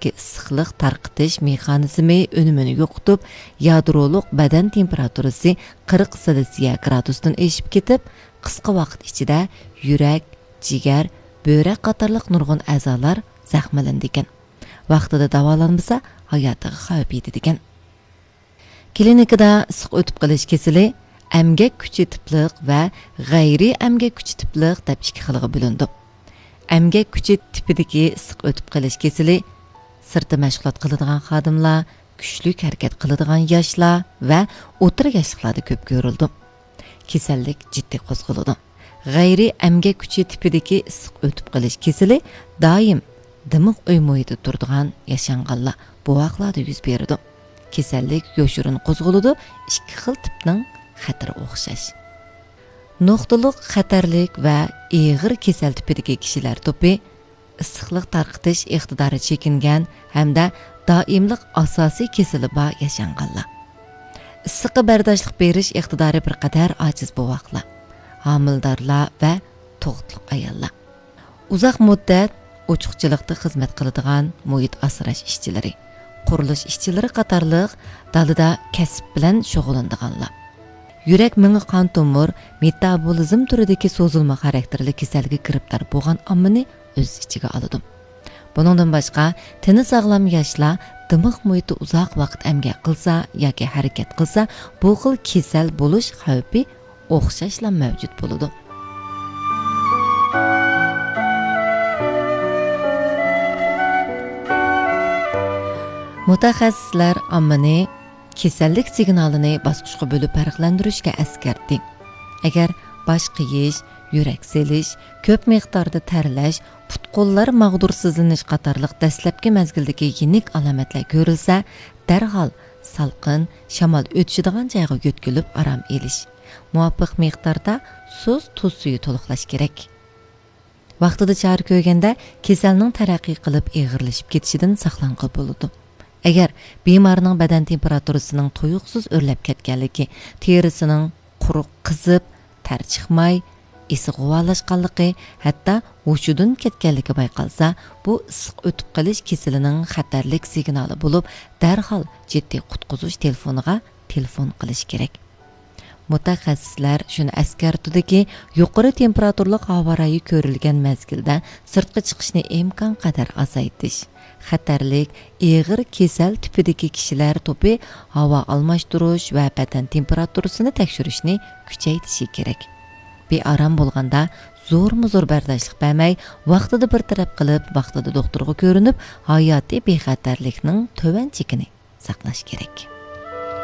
tüpidagi issiqlik tarqitish mexanizmi önümünü yo'qotib, yadroliq badan temperaturasi 40 Selsiya gradusdan eshib ketib, qisqa vaqt ichida yurak, jigar, böğrek qatorliq nurg'un a'zolar zaxmlandi ekan. Vaqtida davolanmasa hayotiga xavf yetadi ekan. Klinikada issiq o'tib qolish kasali emgak kuchi tipliq va g'ayri emgak kuchi tipliq deb ikki xilga bo'lindi. Emgak kuchi tipidagi issiq o'tib qolish kasali sirtda mashg'ulot qiladigan xodimlar, kuchli harakat qiladigan yoshlar va o'tir yoshliklarda ko'p ko'rildi. Kasallik jiddiy qo'zg'aladi. G'ayri emgak kuchi tipidagi issiq o'tib qolish kasali doim dimiq uy muhitida turadigan yashanganlar bu vaqtlarda yuz beradi. Kasallik yoshirin qo'zg'aladi, ikki xil tipning xatari o'xshash. Nuqtaliq xatarlik va ig'ir kasal tipidagi kishilar to'pi issiqlik tarqitish iqtidori chekingan hamda doimlik asosiy kasali bor yashanganlar. Issiqqa bardoshlik berish iqtidori bir qadar ojiz bu vaqtlar. Homildorlar va tug'utliq ayollar. Uzoq muddat ochiqchilikda xizmat qiladigan muhit asrash ishchilari, qurilish ishchilari qatorliq dalida kasb bilan shug'ullanadiganlar. Yurak mingi qon tomir, metabolizm turidagi so'zilma xarakterli kasallikka giribdor bo'lgan ommani o'z ichiga oladi. Buningdan boshqa, tini sog'lom yoshlar dimiq muhitda uzoq vaqt emgak qilsa yoki harakat qilsa, bu xil kasal bo'lish xavfi o'xshashla mavjud bo'ladi. Mutaxassislar ommani kasallik signalini bosqichga bo'lib farqlantirishga eskartdi. Agar bosh qiyish, yurak selish, ko'p miqdorda tarlash, put-qo'llar mag'dursizlanish qatorliq dastlabki mazgildagi yenik alomatlar ko'rilsa, darhol salqin, shamol o'tishadigan joyga yo'tkilib aram elish. Muvofiq miqdorda tuz suvi to'liqlash kerak. Vaqtida chora ko'rganda kasalning taraqqiy qilib ig'irlashib ketishidan saqlanqi bo'ladi. Agar bemorning badan temperaturasining to'yuqsiz o'rlab ketganligi, terisining quruq qizib, tar chiqmay, esi g'uvalashganligi, hatto hushidan ketganligi bayqalsa, bu issiq o'tib qolish kasalining xatarlik signali bo'lib, darhol jiddiy qutqizish telefoniga telefon qilish kerak. Mutaxassislar shuni eskartudiki, yuqori temperaturli havorayi ko'rilgan mazgilda sirtqa chiqishni imkon qadar azaytish. Xatarlik, ig'ir kasal tipidagi kishilar to'pi havo almashtirish va badan temperaturasini tekshirishni kuchaytirishi kerak. Bearam bo'lganda zo'r bardoshlik bermay, vaqtida bir taraf qilib, vaqtida doktorga ko'rinib, hayotiy bexatarlikning to'van chekini saqlash kerak.